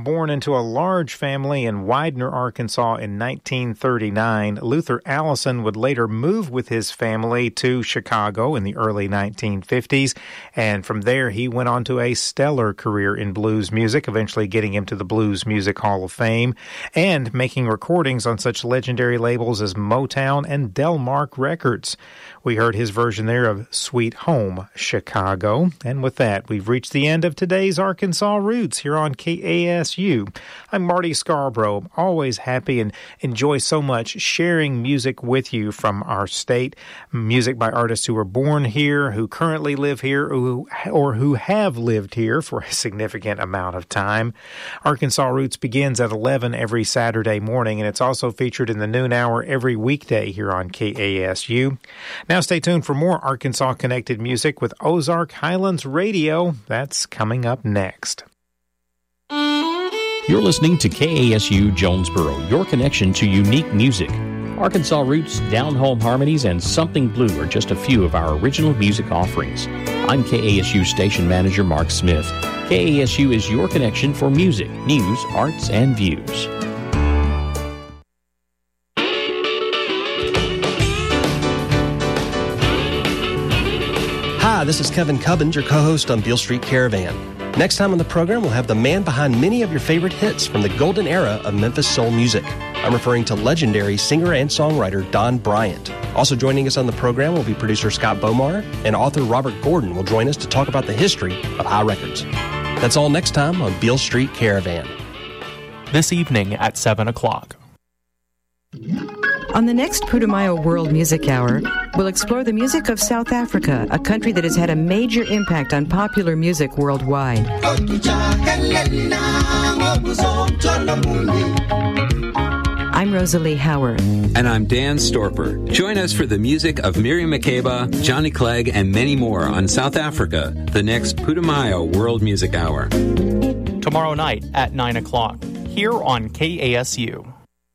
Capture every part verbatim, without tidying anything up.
Born into a large family in Widener, Arkansas in nineteen thirty-nine, Luther Allison would later move with his family to Chicago in the early nineteen fifties, and from there he went on to a stellar career in blues music, eventually getting him to the Blues Music Hall of Fame, and making recordings on such legendary labels as Motown and Delmark Records. We heard his version there of Sweet Home, Chicago. And with that, we've reached the end of today's Arkansas Roots here on K A S U. I'm Marty Scarborough. I'm always happy and enjoy so much sharing music with you from our state. Music by artists who were born here, who currently live here, or who, or who have lived here for a significant amount of time. Arkansas Roots begins at eleven every Saturday morning, and it's also featured in the noon hour every weekday here on K A S U. Now stay tuned for more Arkansas-connected music with Ozark Highlands Radio. That's coming up next. You're listening to K A S U Jonesboro, your connection to unique music. Arkansas Roots, Down Home Harmonies, and Something Blue are just a few of our original music offerings. I'm K A S U Station Manager Mark Smith. K A S U is your connection for music, news, arts, and views. Hi, this is Kevin Cubbins, your co-host on Beale Street Caravan. Next time on the program, we'll have the man behind many of your favorite hits from the golden era of Memphis soul music. I'm referring to legendary singer and songwriter Don Bryant. Also joining us on the program will be producer Scott Bomar, and author Robert Gordon will join us to talk about the history of High Records. That's all next time on Beale Street Caravan. This evening at seven o'clock. On the next Putumayo World Music Hour, we'll explore the music of South Africa, a country that has had a major impact on popular music worldwide. I'm Rosalie Howard. And I'm Dan Storper. Join us for the music of Miriam Makeba, Johnny Clegg, and many more on South Africa, the next Putumayo World Music Hour. Tomorrow night at nine o'clock, here on K A S U.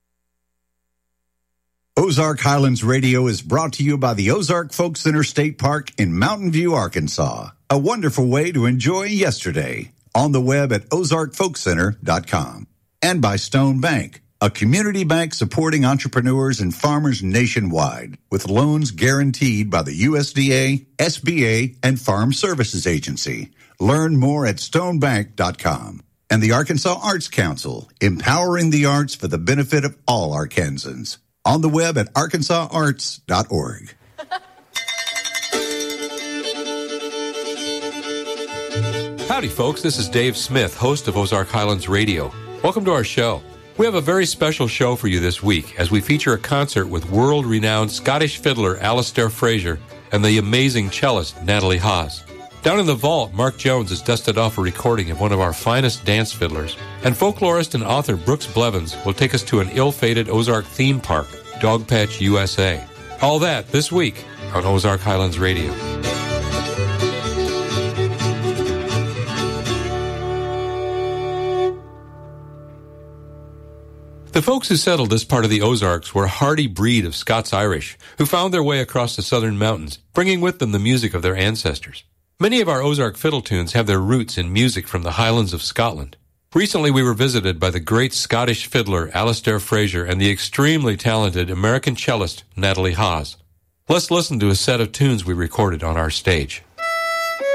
Ozark Highlands Radio is brought to you by the Ozark Folk Center State Park in Mountain View, Arkansas. A wonderful way to enjoy yesterday. On the web at ozark folk center dot com. And by Stone Bank, a community bank supporting entrepreneurs and farmers nationwide with loans guaranteed by the U S D A, S B A, and Farm Services Agency. Learn more at stone bank dot com. And the Arkansas Arts Council, empowering the arts for the benefit of all Arkansans. On the web at arkansas arts dot org. Howdy, folks. This is Dave Smith, host of Ozark Highlands Radio. Welcome to our show. We have a very special show for you this week as we feature a concert with world-renowned Scottish fiddler Alistair Fraser and the amazing cellist Natalie Haas. Down in the vault, Mark Jones has dusted off a recording of one of our finest dance fiddlers, and folklorist and author Brooks Blevins will take us to an ill-fated Ozark theme park, Dogpatch, U S A. All that this week on Ozark Highlands Radio. The folks who settled this part of the Ozarks were a hardy breed of Scots-Irish who found their way across the southern mountains, bringing with them the music of their ancestors. Many of our Ozark fiddle tunes have their roots in music from the Highlands of Scotland. Recently we were visited by the great Scottish fiddler Alistair Fraser and the extremely talented American cellist Natalie Haas. Let's listen to a set of tunes we recorded on our stage.